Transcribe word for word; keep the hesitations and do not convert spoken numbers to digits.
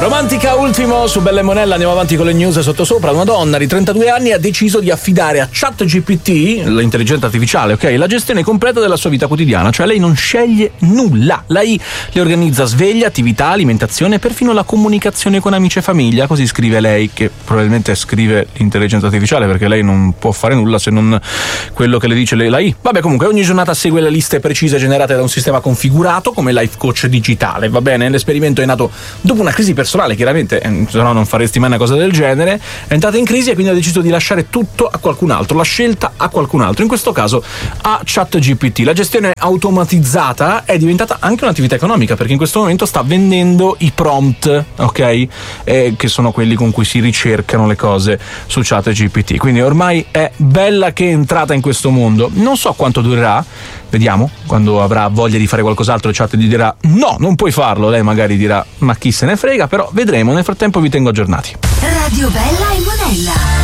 Romantica ultimo su Bella e Monella, andiamo avanti con le news sottosopra. Una donna di trentadue anni ha deciso di affidare a ChatGPT, l'intelligenza artificiale, ok, la gestione completa della sua vita quotidiana, cioè lei non sceglie nulla. Lei le organizza sveglia, attività, alimentazione e perfino la comunicazione con amici e famiglia, così scrive lei, che probabilmente scrive l'intelligenza artificiale perché lei non può fare nulla se non quello che le dice l'A I. Vabbè, comunque ogni giornata segue le liste precise generate da un sistema configurato come life coach digitale, va bene? L'esperimento è nato dopo una crisi personale, chiaramente, eh, se no non faresti mai una cosa del genere. È entrata in crisi e quindi ha deciso di lasciare tutto a qualcun altro, la scelta a qualcun altro, in questo caso a ChatGPT. La gestione automatizzata è diventata anche un'attività economica, perché in questo momento sta vendendo i prompt, ok? Eh, che sono quelli con cui si ricercano le cose su ChatGPT. Quindi ormai è bella che è entrata in questo mondo. Non so quanto durerà, vediamo, quando avrà voglia di fare qualcos'altro il chat gli dirà no, non puoi farlo, lei magari dirà ma chi se ne frega, però vedremo. Nel frattempo vi tengo aggiornati. Radio Bella e Monella.